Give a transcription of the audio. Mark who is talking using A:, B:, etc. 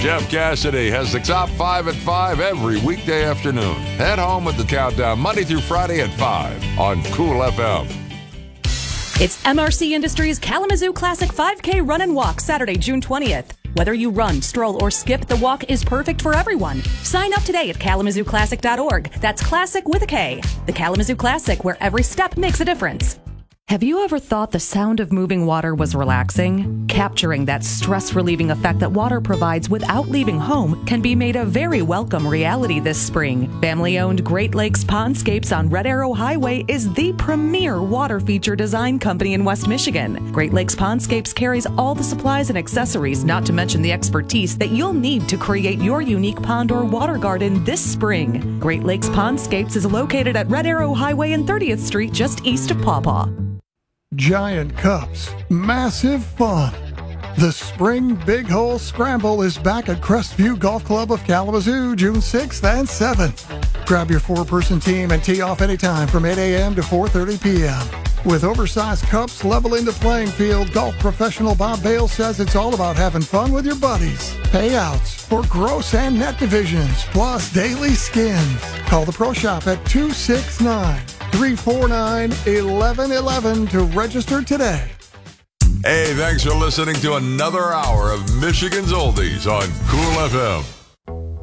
A: Jeff Cassidy has the top 5 at 5 every weekday afternoon. Head home with the countdown Monday through Friday at 5 on Cool FM.
B: It's MRC Industries Kalamazoo Classic 5K Run and Walk Saturday, June 20th. Whether you run, stroll, or skip, the walk is perfect for everyone. Sign up today at KalamazooClassic.org. That's classic with a K. The Kalamazoo Classic, where every step makes a difference. Have you ever thought the sound of moving water was relaxing? Capturing that stress-relieving effect that water provides without leaving home can be made a very welcome reality this spring. Family-owned Great Lakes Pondscapes on Red Arrow Highway is the premier water feature design company in West Michigan. Great Lakes Pondscapes carries all the supplies and accessories, not to mention the expertise that you'll need to create your unique pond or water garden this spring. Great Lakes Pondscapes is located at Red Arrow Highway and 30th Street, just east of Paw Paw.
C: Giant cups, massive fun. The Spring Big Hole Scramble is back at Crestview Golf Club of Kalamazoo, June 6th and 7th. Grab your 4-person team and tee off anytime from 8 a.m. to 4:30 p.m. With oversized cups leveling the playing field, golf professional Bob Bale says it's all about having fun with your buddies. Payouts for gross and net divisions, plus daily skins. Call the Pro Shop at 269-349-1111 to register today.
A: Hey, thanks for listening to another hour of Michigan's Oldies on Cool FM.